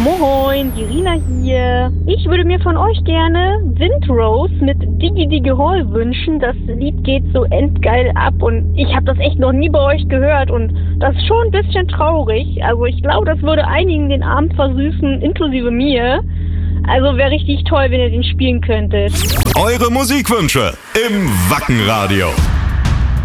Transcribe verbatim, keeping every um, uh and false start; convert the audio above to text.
Moin, die Rina hier. Ich würde mir von euch gerne Windrose mit Diggy Diggy Hall wünschen. Das Lied geht so endgeil ab und ich habe das echt noch nie bei euch gehört und das ist schon ein bisschen traurig. Also ich glaube, das würde einigen den Abend versüßen, inklusive mir. Also wäre richtig toll, wenn ihr den spielen könntet. Eure Musikwünsche im Wackenradio.